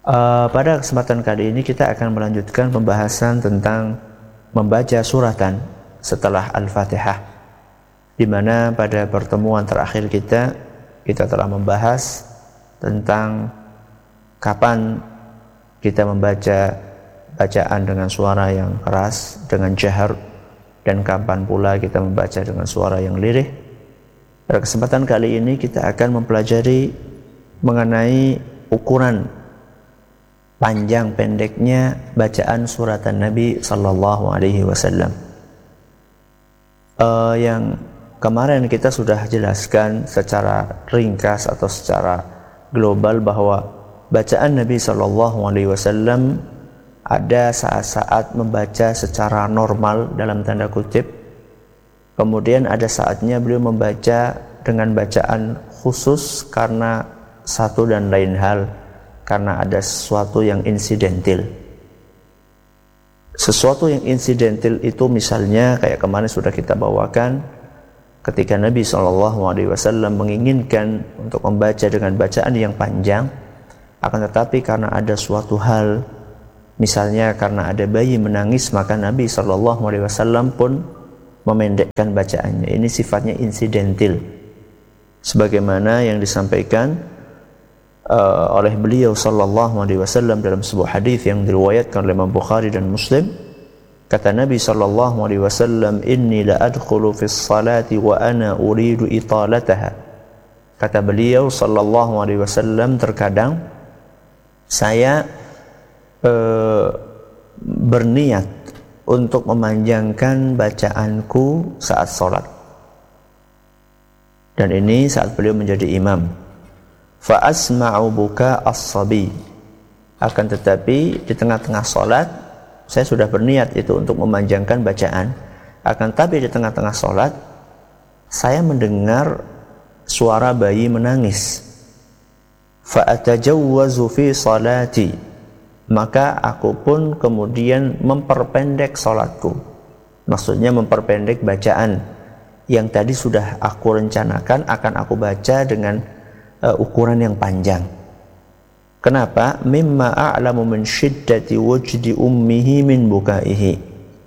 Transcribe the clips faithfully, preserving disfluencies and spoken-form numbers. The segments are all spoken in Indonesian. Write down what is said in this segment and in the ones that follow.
Uh, pada kesempatan kali ini kita akan melanjutkan pembahasan tentang membaca suratan setelah Al-Fatihah, di mana pada pertemuan terakhir kita kita telah membahas tentang kapan kita membaca bacaan dengan suara yang keras, dengan jahar, dan kapan pula kita membaca dengan suara yang lirih. Pada kesempatan kali ini kita akan mempelajari mengenai ukuran panjang pendeknya bacaan suratan Nabi Sallallahu Alaihi Wasallam. Uh, yang kemarin kita sudah jelaskan secara ringkas atau secara global bahwa bacaan Nabi Sallallahu Alaihi Wasallam ada saat-saat membaca secara normal dalam tanda kutip, kemudian ada saatnya beliau membaca dengan bacaan khusus karena satu dan lain hal, karena ada sesuatu yang insidental. Sesuatu yang insidental itu misalnya kayak kemarin sudah kita bawakan, ketika Nabi shallallahu alaihi wasallam menginginkan untuk membaca dengan bacaan yang panjang, akan tetapi karena ada suatu hal, misalnya karena ada bayi menangis, maka Nabi shallallahu alaihi wasallam pun memendekkan bacaannya. Ini sifatnya insidental, sebagaimana yang disampaikan Uh, oleh beliau sallallahu alaihi wasallam dalam sebuah hadis yang diriwayatkan oleh Imam Bukhari dan Muslim. Kata Nabi sallallahu alaihi wasallam, "Inni la adkhulu fis salati wa ana uridu italataha." Kata beliau sallallahu alaihi wasallam, terkadang saya uh, berniat untuk memanjangkan bacaanku saat salat. Dan ini saat beliau menjadi imam. Fa asma'u buka as-sabi. Akan tetapi di tengah-tengah salat saya sudah berniat itu untuk memanjangkan bacaan. Akan tetapi di tengah-tengah salat saya mendengar suara bayi menangis. Fa atajawwazu fi salati. Maka aku pun kemudian memperpendek salatku. Maksudnya memperpendek bacaan yang tadi sudah aku rencanakan akan aku baca dengan Uh, ukuran yang panjang. Kenapa? Mimma a'lamu min syiddati wajdi ummihi min bukaihi.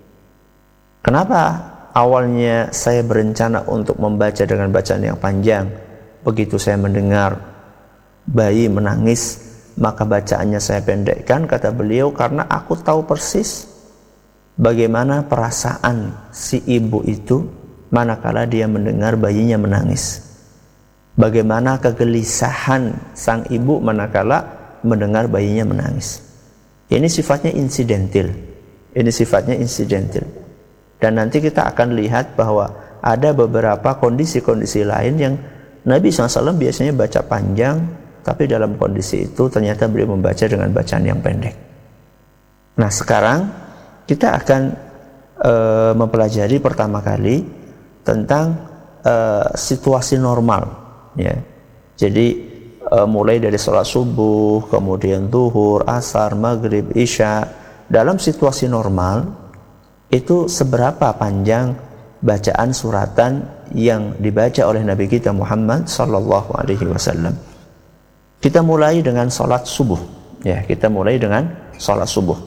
Kenapa awalnya saya berencana untuk membaca dengan bacaan yang panjang? Begitu saya mendengar bayi menangis, maka bacaannya saya pendekkan, kata beliau, karena aku tahu persis bagaimana perasaan si ibu itu manakala dia mendengar bayinya menangis. Bagaimana kegelisahan sang ibu manakala mendengar bayinya menangis. Ini sifatnya insidental. Ini sifatnya insidental. Dan nanti kita akan lihat bahwa ada beberapa kondisi-kondisi lain yang Nabi shallallahu alaihi wasallam biasanya baca panjang, tapi dalam kondisi itu ternyata beliau membaca dengan bacaan yang pendek. Nah, sekarang kita akan uh, mempelajari pertama kali tentang uh, situasi normal. Ya, jadi uh, mulai dari sholat subuh, kemudian zuhur, asar, maghrib, isya, dalam situasi normal itu seberapa panjang bacaan suratan yang dibaca oleh Nabi kita Muhammad sallallahu alaihi wasallam. Kita mulai dengan sholat subuh. Ya, kita mulai dengan sholat subuh.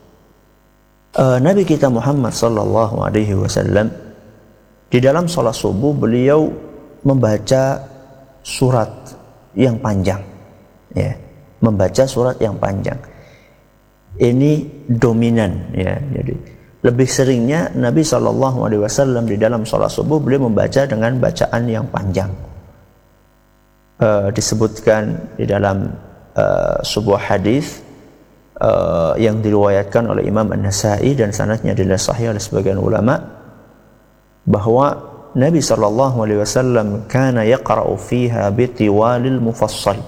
Uh, Nabi kita Muhammad sallallahu alaihi wasallam di dalam sholat subuh beliau membaca surat yang panjang, ya, membaca surat yang panjang. Ini dominan, ya. Jadi lebih seringnya Nabi Shallallahu Alaihi Wasallam di dalam sholat subuh beliau membaca dengan bacaan yang panjang. Uh, disebutkan di dalam uh, sebuah hadis uh, yang diriwayatkan oleh Imam An-Nasa'i dan sanadnya adalah sahih oleh sebagian ulama, bahwa Nabi sallallahu alaihi wasallam kana yaqra'u fiha bitiwalil mufassal.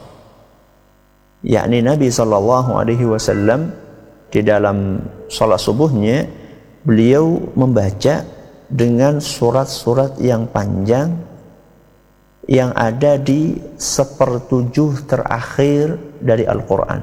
Yakni Nabi sallallahu alaihi wasallam di dalam salat subuhnya beliau membaca dengan surat-surat yang panjang yang ada di sepertujuh terakhir dari Al-Quran.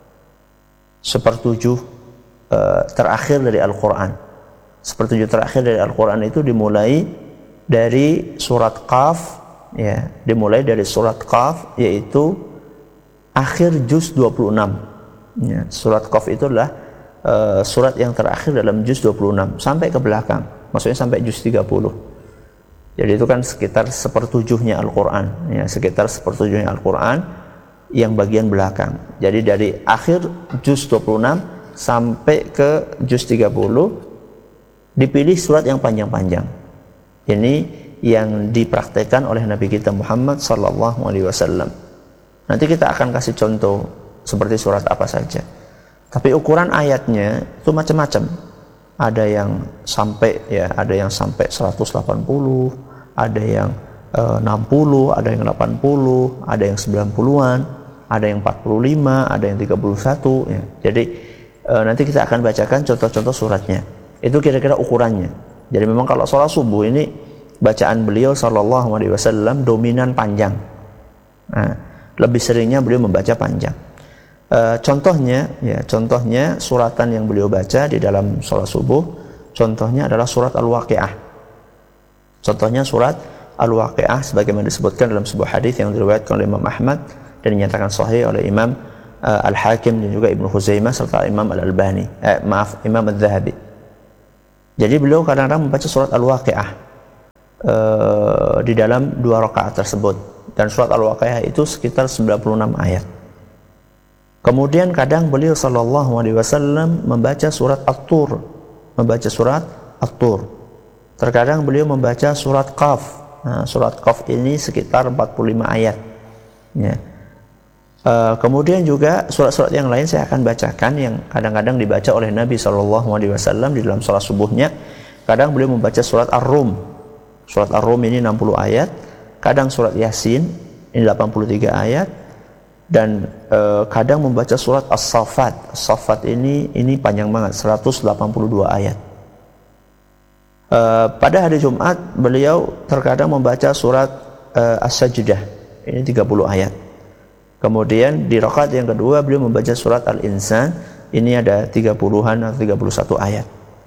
Sepertujuh uh, terakhir dari Al-Quran. Sepertujuh terakhir dari Al-Quran itu dimulai dari surat Qaf, ya, dimulai dari surat Qaf, yaitu akhir juz dua puluh enam. Ya, surat Qaf itu adalah uh, surat yang terakhir dalam juz dua puluh enam sampai ke belakang, maksudnya sampai juz tiga puluh. Jadi itu kan sekitar sepertujuhnya Al-Quran, ya, sekitar sepertujuhnya Al-Quran yang bagian belakang. Jadi dari akhir juz dua puluh enam sampai ke juz tiga puluh dipilih surat yang panjang-panjang. Ini yang dipraktekkan oleh Nabi kita Muhammad sallallahu alaihi wasallam. Nanti kita akan kasih contoh seperti surat apa saja. Tapi ukuran ayatnya itu macam-macam. Ada yang sampai ya, ada yang sampai seratus delapan puluh, ada yang eh, enam puluh, ada yang delapan puluh, ada yang sembilan puluhan, ada yang empat puluh lima, ada yang tiga puluh satu ya. Jadi eh, nanti kita akan bacakan contoh-contoh suratnya. Itu kira-kira ukurannya. Jadi memang kalau sholat subuh ini bacaan beliau sallallahu alaihi wasallam dominan panjang. Nah, lebih seringnya beliau membaca panjang. E, contohnya, ya, contohnya suratan yang beliau baca di dalam sholat subuh, contohnya adalah surat Al-Waqi'ah. Contohnya surat Al-Waqi'ah sebagaimana disebutkan dalam sebuah hadis yang diriwayatkan oleh Imam Ahmad dan dinyatakan sahih oleh Imam uh, Al-Hakim dan juga Ibnu Khuzaimah serta Imam Al-Albani. Eh, maaf, Imam Al-Zahabi. Jadi beliau kadang-kadang membaca surat Al-Waqi'ah uh, di dalam dua rakaat tersebut, dan surat Al-Waqi'ah itu sekitar sembilan puluh enam ayat. Kemudian kadang beliau sallallahu alaihi wasallam membaca surat At-Tur, membaca surat At-Tur. Terkadang beliau membaca surat Qaf. Nah, surat Qaf ini sekitar empat puluh lima ayat. Ya. Uh, kemudian juga surat-surat yang lain saya akan bacakan yang kadang-kadang dibaca oleh Nabi sallallahu alaihi wasallam di dalam salat subuhnya. Kadang beliau membaca surat Ar-Rum. Surat Ar-Rum ini enam puluh ayat. Kadang surat Yasin ini delapan puluh tiga ayat. Dan e, kadang membaca surat As-Saffat. As-Saffat ini ini panjang banget, seratus delapan puluh dua ayat. E, pada hari Jumat beliau terkadang membaca surat e, As-Sajdah. Ini tiga puluh ayat. Kemudian di rakaat yang kedua beliau membaca surat Al-Insan. Ini ada tiga puluhan atau tiga puluh satu ayat.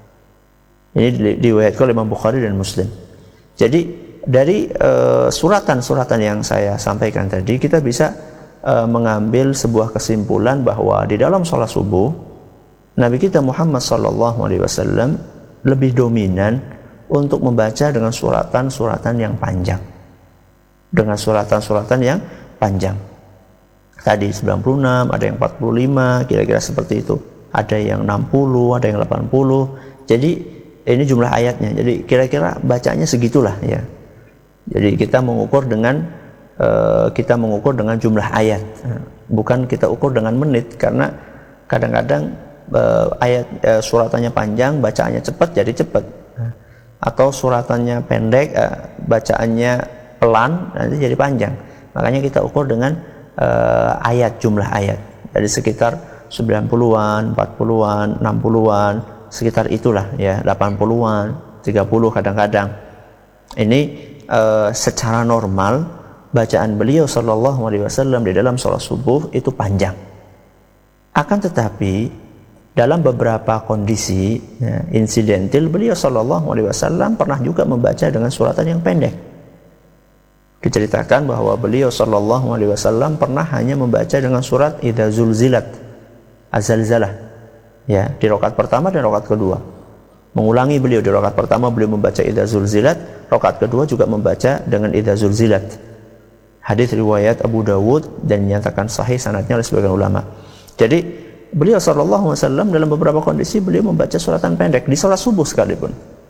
Ini diriwayatkan oleh Imam Bukhari dan Muslim. Jadi dari e, suratan-suratan yang saya sampaikan tadi kita bisa mengambil sebuah kesimpulan bahwa di dalam sholat subuh Nabi kita Muhammad sallallahu alaihi wasallam lebih dominan untuk membaca dengan suratan-suratan yang panjang, dengan suratan-suratan yang panjang. Tadi sembilan puluh enam, ada yang empat puluh lima, kira-kira seperti itu. Ada yang enam puluh, ada yang delapan puluh. Jadi ini jumlah ayatnya. Jadi kira-kira bacanya segitulah ya. Jadi kita mengukur dengan Uh, kita mengukur dengan jumlah ayat, bukan kita ukur dengan menit, karena kadang-kadang uh, ayat uh, suratannya panjang, bacaannya cepat jadi cepat, atau suratannya pendek, uh, bacaannya pelan nanti jadi panjang. Makanya kita ukur dengan uh, ayat, jumlah ayat. Jadi sekitar sembilan puluhan, empat puluhan, enam puluhan, sekitar itulah ya, delapan puluhan, tiga puluh kadang-kadang. Ini uh, secara normal bacaan beliau sallallahu alaihi wasallam di dalam sholat subuh itu panjang. Akan tetapi dalam beberapa kondisi ya, insidentil beliau sallallahu alaihi wasallam pernah juga membaca dengan suratan yang pendek. Diceritakan bahwa beliau sallallahu alaihi wasallam pernah hanya membaca dengan surat Idza Zulzilat Az-Zalzalah ya, di rakaat pertama dan rakaat kedua. Mengulangi beliau di rakaat pertama beliau membaca Idza Zulzilat, rakaat kedua juga membaca dengan Idza Zulzilat. Hadis riwayat Abu Dawud dan dinyatakan sahih sanadnya oleh sebagian ulama. Jadi beliau sallallahu alaihi wasallam dalam beberapa kondisi beliau membaca suratan pendek di salat subuh sekalipun.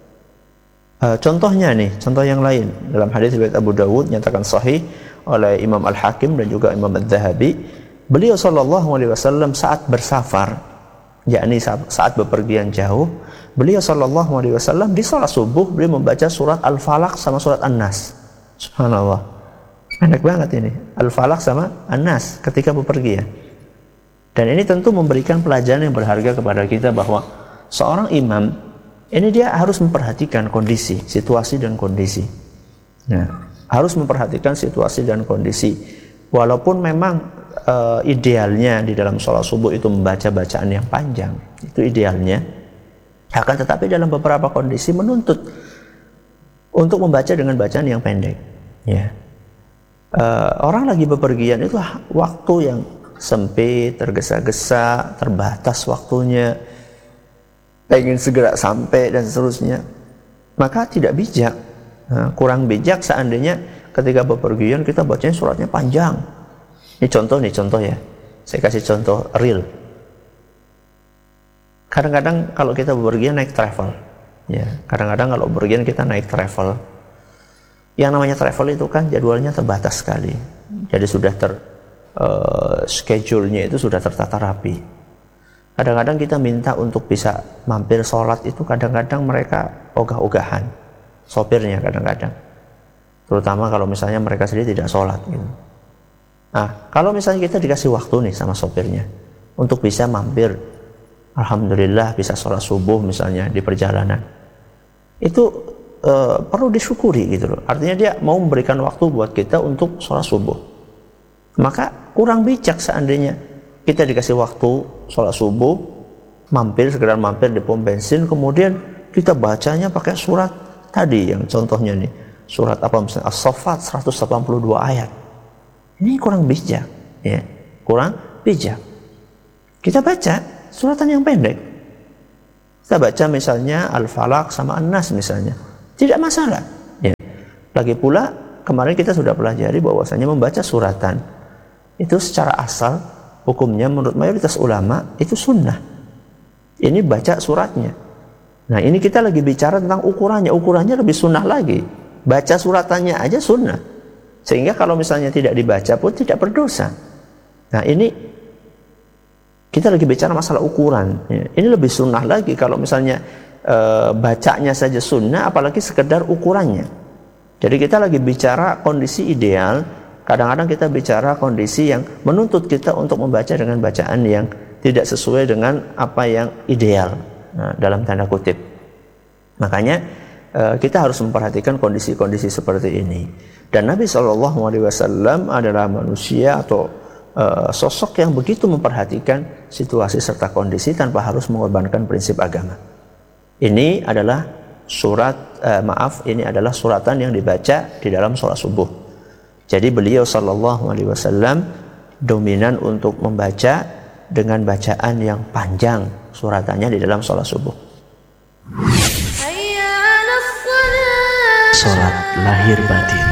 Uh, contohnya nih, contoh yang lain dalam hadis riwayat Abu Dawud dinyatakan sahih oleh Imam Al-Hakim dan juga Imam Al-Zahabi. Beliau sallallahu alaihi wasallam saat bersafar, yakni saat bepergian jauh, beliau sallallahu alaihi wasallam di salat subuh beliau membaca surat Al-Falaq sama surat An-Nas. Subhanallah. Pendek banget ini, Al-Falaq sama An-Nas ketika bepergian. Dan ini tentu memberikan pelajaran yang berharga kepada kita bahwa seorang imam ini dia harus memperhatikan kondisi, situasi dan kondisi. Nah, harus memperhatikan situasi dan kondisi. Walaupun memang e, idealnya di dalam sholat subuh itu membaca bacaan yang panjang, itu idealnya. Akan tetapi dalam beberapa kondisi menuntut untuk membaca dengan bacaan yang pendek. Ya. Uh, orang lagi bepergian itu waktu yang sempit, tergesa-gesa, terbatas waktunya, pengen segera sampai dan seterusnya, maka tidak bijak. Nah, kurang bijak seandainya ketika bepergian kita bacanya suratnya panjang. Ini contoh nih contoh ya, saya kasih contoh real. Kadang-kadang kalau kita bepergian naik travel, ya kadang-kadang kalau bepergian kita naik travel. Yang namanya travel itu kan jadwalnya terbatas sekali, jadi sudah ter uh, schedule-nya itu sudah tertata rapi. Kadang-kadang kita minta untuk bisa mampir sholat itu kadang-kadang mereka ogah-ogahan, sopirnya kadang-kadang, terutama kalau misalnya mereka sendiri tidak sholat gitu. Nah, kalau misalnya kita dikasih waktu nih sama sopirnya untuk bisa mampir, alhamdulillah bisa sholat subuh misalnya di perjalanan, itu e, perlu disyukuri gitu loh. Artinya dia mau memberikan waktu buat kita untuk sholat subuh. Maka kurang bijak seandainya kita dikasih waktu sholat subuh, mampir, sekedar mampir di pom bensin, kemudian kita bacanya pakai surat tadi yang contohnya nih, surat apa misalnya As-Saffat seratus delapan puluh dua ayat. Ini kurang bijak, ya, kurang bijak. Kita baca suratan yang pendek. Kita baca misalnya Al-Falaq sama An-Nas misalnya, tidak masalah. Ya. Lagi pula kemarin kita sudah pelajari bahwasanya membaca suratan itu secara asal hukumnya menurut mayoritas ulama itu sunnah. Ini baca suratnya. Nah ini kita lagi bicara tentang ukurannya. Ukurannya lebih sunnah lagi. Baca suratannya aja sunnah. Sehingga kalau misalnya tidak dibaca pun tidak berdosa. Nah ini kita lagi bicara masalah ukuran. Ini lebih sunnah lagi kalau misalnya e, bacanya saja sunnah, apalagi sekedar ukurannya. Jadi kita lagi bicara kondisi ideal. Kadang-kadang kita bicara kondisi yang menuntut kita untuk membaca dengan bacaan yang tidak sesuai dengan apa yang ideal, nah, dalam tanda kutip. Makanya e, kita harus memperhatikan kondisi-kondisi seperti ini. Dan Nabi shallallahu alaihi wasallam adalah manusia atau e, sosok yang begitu memperhatikan situasi serta kondisi tanpa harus mengorbankan prinsip agama. Ini adalah surat e, maaf, ini adalah suratan yang dibaca di dalam sholat subuh. Jadi beliau shallallahu alaihi wasallam dominan untuk membaca dengan bacaan yang panjang suratannya di dalam sholat subuh. Sholat lahir batin.